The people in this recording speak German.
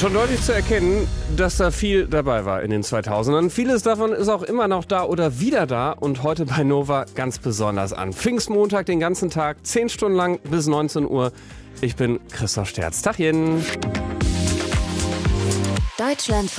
Schon deutlich zu erkennen, dass da viel dabei war in den 2000ern. Vieles davon ist auch immer noch da oder wieder da und heute bei Nova ganz besonders an. Pfingstmontag den ganzen Tag, 10 Stunden lang bis 19 Uhr. Ich bin Christoph Sterz. Tachchen. Deutschlandfunk